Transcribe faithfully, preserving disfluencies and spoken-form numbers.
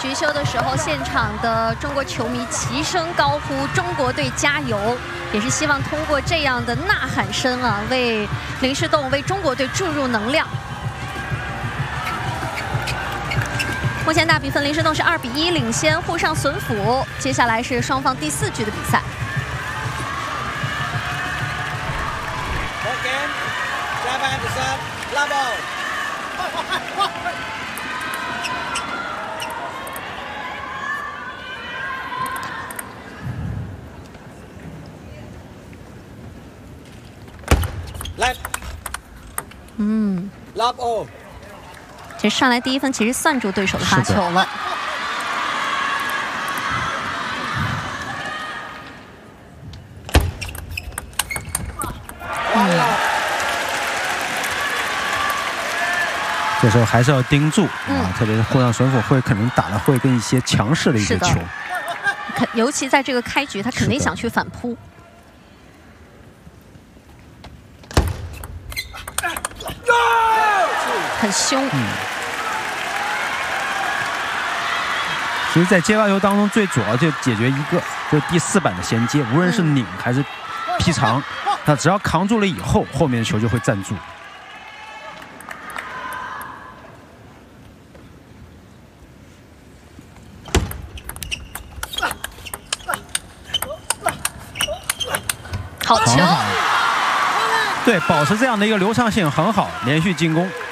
局休的时候，现场的中国球迷齐声高呼“中国队加油”，也是希望通过这样的呐喊声啊，为林诗栋、为中国队注入能量。目前大比分，林诗栋是二比一领先沪上隼辅。接下来是双方第四局的比赛。 嗯，其实上来第一分其实算住对手的发球了。 嗯，这时候还是要盯住啊，特别是沪上隼辅会可能打的会更一些强势的一个球， 尤其在这个开局，他肯定想去反扑。 很凶。嗯。 其实，在接发球当中，最主要就解决一个，就是第四板的衔接，无论是拧还是劈长，那只要扛住了以后，后面的球就会站住。 好球！ 对，保持这样的一个流畅性很好，连续进攻。